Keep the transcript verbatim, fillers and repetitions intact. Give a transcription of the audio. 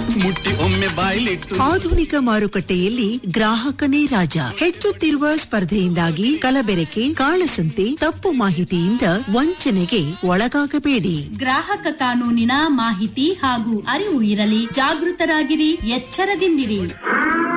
ಮುಟ್ಟಿ ಒಮ್ಮೆ ಬಾಯ್ಲಿಟ್ಟು. ಆಧುನಿಕ ಮಾರುಕಟ್ಟೆಯಲ್ಲಿ ಗ್ರಾಹಕನೇ ರಾಜ. ಹೆಚ್ಚುತ್ತಿರುವ ಸ್ಪರ್ಧೆಯಿಂದಾಗಿ ಕಲಬೆರಕೆ, ಕಾಳಸಂತೆ, ತಪ್ಪು ಮಾಹಿತಿಯಿಂದ ವಂಚನೆಗೆ ಒಳಗಾಗಬೇಡಿ. ಗ್ರಾಹಕ ಕಾನೂನಿನ ಮಾಹಿತಿ ಹಾಗೂ ಅರಿವು ಇರಲಿ. ಜಾಗೃತರಾಗಿರಿ, ಎಚ್ಚರದಿಂದಿರಿ.